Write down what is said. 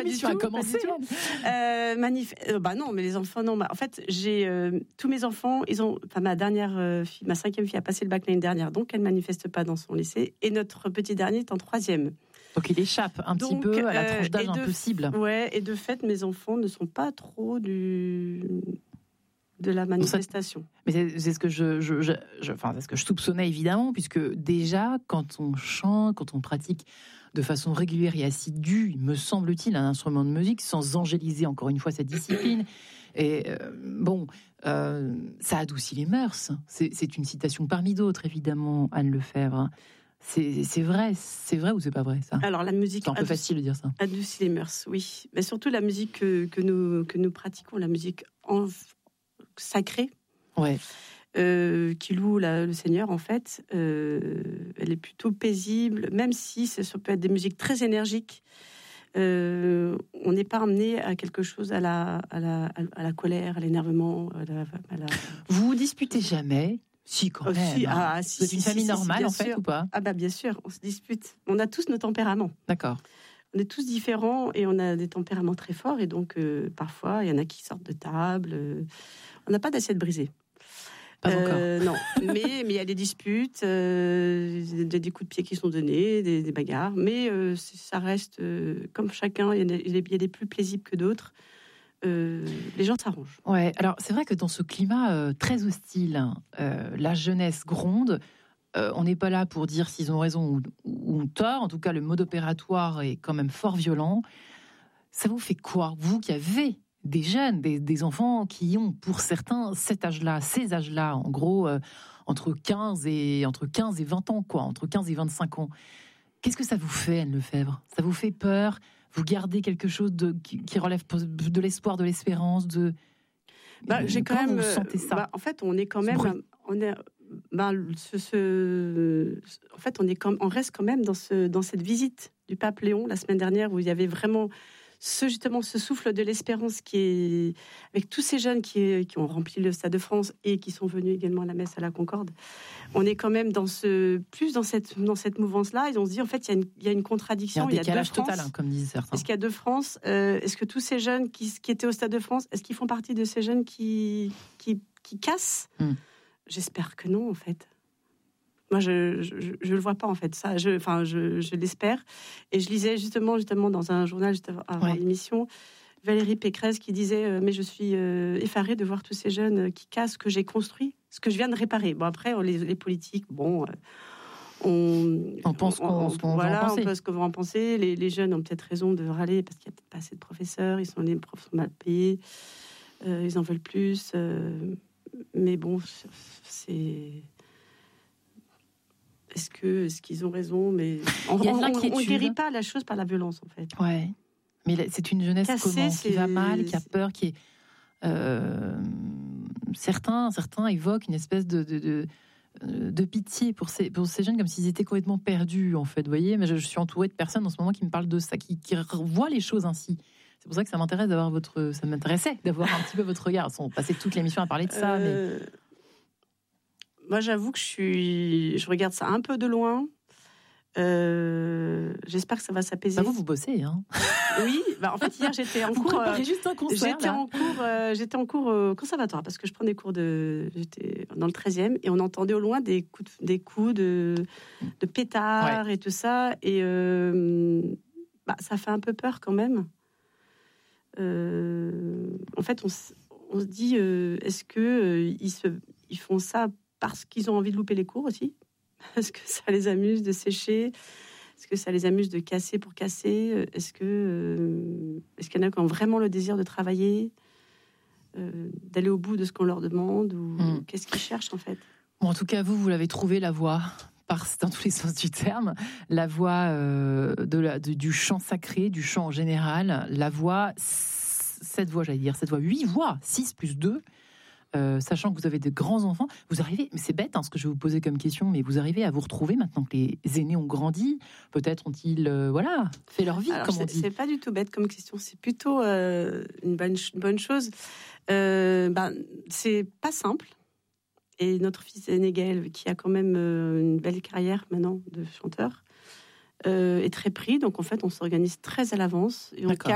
l'émission a commencé. Non, mais les enfants, non. En fait, j'ai tous mes enfants, ma dernière fille, ma 5e fille a passé le bac l'année dernière, donc elle manifeste pas dans son lycée. Et notre petit dernier est en 3e. Donc il échappe un petit peu à la tranche d'âge impossible. Ouais, et de fait, mes enfants ne sont pas trop de la manifestation. Mais c'est ce que c'est ce que je soupçonnais évidemment, puisque déjà quand on chante, quand on pratique de façon régulière et assidue, me semble-t-il, un instrument de musique, sans angéliser encore une fois cette discipline, et ça adoucit les mœurs. C'est une citation parmi d'autres, évidemment, Anne Lefebvre. C'est vrai ou c'est pas vrai, ça? Alors la musique, c'est un peu facile de dire ça. Adoucit les mœurs, oui. Mais surtout la musique que nous pratiquons, la musique sacrée, qui loue le Seigneur, en fait, elle est plutôt paisible, même si ça peut être des musiques très énergiques. On n'est pas amené à quelque chose à la colère, à l'énervement. Vous vous disputez jamais? Si, quand même. Vous êtes une famille normale, en fait, ou pas? Ah bah bien sûr, on se dispute. On a tous nos tempéraments. D'accord. On est tous différents et on a des tempéraments très forts. Et donc, parfois, il y en a qui sortent de table. On n'a pas d'assiette brisée. Pas encore. Non, mais il y a des disputes, des coups de pied qui sont donnés, des bagarres. Mais ça reste, comme chacun, il y a des plus paisibles que d'autres. Les gens s'arrangent. Ouais, alors c'est vrai que dans ce climat très hostile, la jeunesse gronde. On n'est pas là pour dire s'ils ont raison ou tort. En tout cas, le mode opératoire est quand même fort violent. Ça vous fait quoi, vous qui avez des jeunes, des enfants qui ont pour certains ces âges-là, en gros entre 15 et 20 ans, quoi, entre 15 et 25 ans. Qu'est-ce que ça vous fait, Anne Lefebvre? Ça vous fait peur? Vous gardez quelque chose qui relève de l'espoir, de l'espérance, j'ai quand même. Vous sentez ça? En fait, on est quand même. On reste quand même dans cette visite du pape Léon la semaine dernière, où il y avait vraiment ce souffle de l'espérance qui est avec tous ces jeunes qui ont rempli le Stade de France et qui sont venus également à la messe à la Concorde. On est quand même dans cette mouvance-là, et on se dit en fait il y a une contradiction. Il y a un décalage total, comme disent certains. Est-ce qu'il y a deux France? Est-ce que tous ces jeunes qui étaient au Stade de France, est-ce qu'ils font partie de ces jeunes qui cassent? J'espère que non, en fait. Moi, je le vois pas, en fait. Ça, je l'espère. Et je lisais justement dans un journal juste avant l'émission, Valérie Pécresse qui disait mais je suis effarée de voir tous ces jeunes qui cassent ce que j'ai construit, ce que je viens de réparer. Bon, après, les politiques, on pense qu'on va en penser. On pense qu'on va en penser. Les jeunes ont peut-être raison de râler parce qu'il n'y a peut-être pas assez de professeurs. Les profs sont mal payés. Ils en veulent plus. Mais bon, est-ce qu'ils ont raison? Mais on ne guérit pas la chose par la violence, en fait. Ouais. Mais c'est une jeunesse qui va mal, qui a peur, qui est. Certains évoquent une espèce de pitié pour ces jeunes, comme s'ils étaient complètement perdus, en fait. Vous voyez, mais je suis entourée de personnes en ce moment qui me parlent de ça, qui voient les choses ainsi. C'est pour ça que ça m'intéressait d'avoir un petit peu votre regard. On passait toute l'émission à parler de ça. Mais... Moi, j'avoue que je regarde ça un peu de loin. J'espère que ça va s'apaiser. Vous bossez, hein? Oui. En fait, hier, j'étais en cours. Juste un concert, j'étais en cours au conservatoire parce que je prenais cours j'étais dans le 13e et on entendait au loin des coups de pétards et tout ça. Et ça fait un peu peur quand même. En fait, on se dit, est-ce que ils font ça parce qu'ils ont envie de louper les cours aussi? Est-ce que ça les amuse de sécher? Est-ce que ça les amuse de casser pour casser? Est-ce qu'il y en a qui ont vraiment le désir de travailler, d'aller au bout de ce qu'on leur demande, ou qu'est-ce qu'ils cherchent en fait? Bon, en tout cas, vous l'avez trouvé, la voie, dans tous les sens du terme, la voie du chant sacré, du chant en général, la voie, 7 voix, 8 voix, 6 plus 2. Sachant que vous avez de grands enfants, vous arrivez, mais c'est bête ce que je vais vous poser comme question, mais vous arrivez à vous retrouver maintenant que les aînés ont grandi, peut-être ont-ils fait leur vie. Alors, comme on dit. C'est pas du tout bête comme question, c'est plutôt une bonne chose. C'est pas simple, et notre fils aîné Gaël, qui a quand même une belle carrière maintenant de chanteur, est très pris, donc en fait on s'organise très à l'avance et on